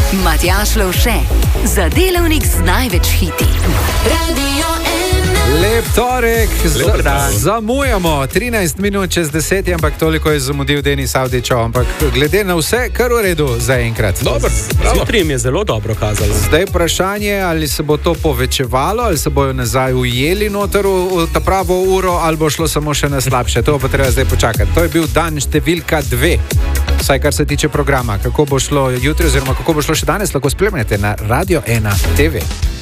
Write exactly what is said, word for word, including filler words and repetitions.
Matjaž Lovše, za delavnik z največ hiti. Radio ena. Lep torek, za, zamujamo, trinajst minut čez deset, ampak toliko je zamudil Denis Avdićev, ampak glede na vse, kar v redu za enkrat. Dobro, zjutraj jim je zelo dobro kazalo. Zdaj vprašanje, ali se bo to povečevalo, ali se bojo nazaj ujeli noter v, v ta pravo uro, ali bo šlo samo še na slabše. To pa treba zdaj počakati. To je bil dan številka dve, vsaj kar se tiče programa. Kako bo šlo jutri, oziroma kako bo šlo še danes, lahko spremljate na Radio ena T V.